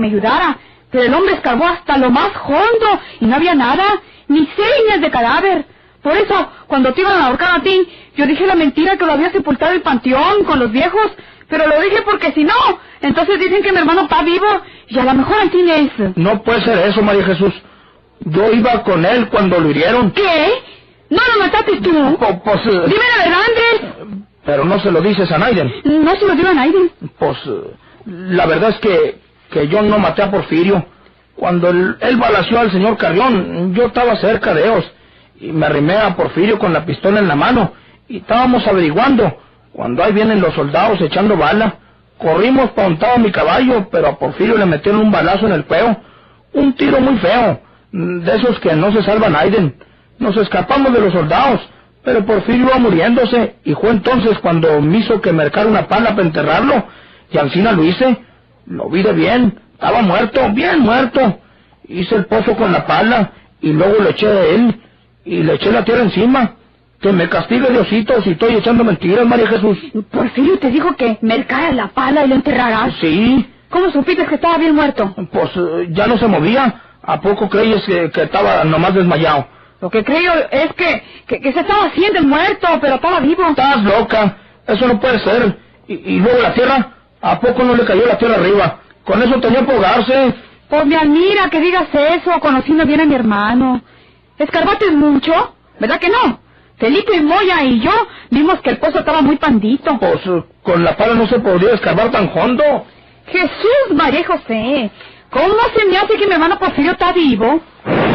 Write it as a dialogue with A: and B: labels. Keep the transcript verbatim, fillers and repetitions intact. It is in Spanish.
A: me ayudara, pero el hombre escarbó hasta lo más hondo y no había nada, ni señas de cadáver. Por eso, cuando te iban a ahorcar a ti, yo dije la mentira que lo había sepultado en el panteón con los viejos, pero lo dije porque si no, entonces dicen que mi hermano está vivo y a lo mejor así es.
B: No puede ser eso, María Jesús. Yo iba con él cuando lo hirieron.
A: ¿Qué? ¿No lo mataste tú?
B: Po- pues... eh,
A: Dime la verdad, Andrés.
B: Pero no se lo dices a Naiden.
A: No se lo digo a Naiden.
B: Pues eh, la verdad es que, que yo no maté a Porfirio. Cuando él, él balaceó al señor Carrión, yo estaba cerca de ellos. Y me arrimé a Porfirio con la pistola en la mano. Y estábamos averiguando. Cuando ahí vienen los soldados echando bala. Corrimos para donde estaba mi caballo, pero a Porfirio le metieron un balazo en el peo. Un tiro muy feo. De esos que no se salva Naiden. Nos escapamos de los soldados, pero Porfirio iba muriéndose, y fue entonces cuando me hizo que mercara una pala para enterrarlo, y encima lo hice. Lo vi de bien, estaba muerto, bien muerto. Hice el pozo con la pala, y luego le eché de él, y le eché la tierra encima. Que me castigue Diosito si estoy echando mentiras, María Jesús.
A: Porfirio te dijo que mercaras la pala y lo enterrarás.
B: Sí.
A: ¿Cómo supiste que estaba bien muerto?
B: Pues eh, ya no se movía. ¿A poco crees que, que estaba nomás desmayado?
A: Lo que creo es que, que, que se estaba haciendo el muerto, pero estaba vivo.
B: Estás loca, eso no puede ser. Y, y luego la tierra, ¿a poco no le cayó la tierra arriba? Con eso tenía que ahogarse.
A: Pues me admira que digas eso, conociendo bien a mi hermano. ¿Escarbaste mucho? ¿Verdad que no? Felipe y Moya y yo vimos que el pozo estaba muy pandito.
B: Pues eh, con la pala no se podría escarbar tan hondo.
A: Jesús, María José, ¿cómo se me hace que mi hermano Porfirio está vivo?